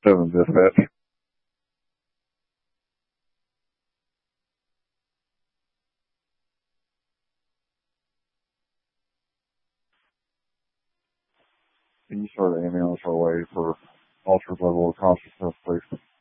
7 dispatch. Can you start an ambulance our way for altered level of consciousness, please?